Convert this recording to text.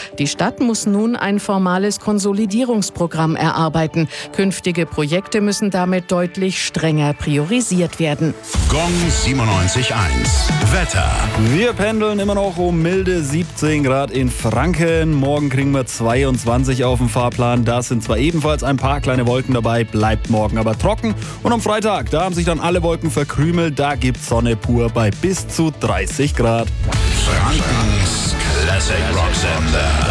Die Stadt muss nun ein formales Konsolidierungsprogramm erarbeiten. Künftige Projekte müssen damit deutlich strenger priorisiert werden. Gong 97.1. Wetter. Wir pendeln immer noch um milde 17 Grad in Franken. Morgen kriegen wir 22 auf dem Fahrplan. Da sind zwar ebenfalls ein paar kleine Wolken dabei, bleibt morgen aber trocken. Und am Freitag, da haben sich dann alle Wolken verkrümelt. Da gibt's Sonne pur bei bis zu 30 Grad. Frankens Classic Rock Sender.